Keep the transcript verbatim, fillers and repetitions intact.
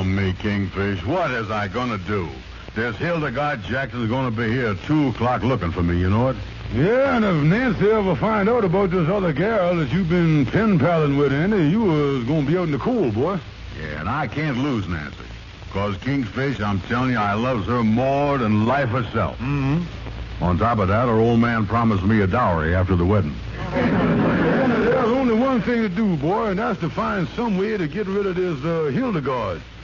me, Kingfish. What is I gonna do? There's Hildegard Jackson's gonna be here at two o'clock looking for me, you know it? Yeah, and if Nancy ever find out about this other gal that you've been pen-palling with, Andy, you was gonna be out in the cool, boy. Yeah, and I can't lose Nancy. Because, Kingfish, I'm telling you, I loves her more than life herself. Mm-hmm. On top of that, her old man promised me a dowry after the wedding. There's only one thing to do, boy, and that's to find some way to get rid of this uh, Hildegard.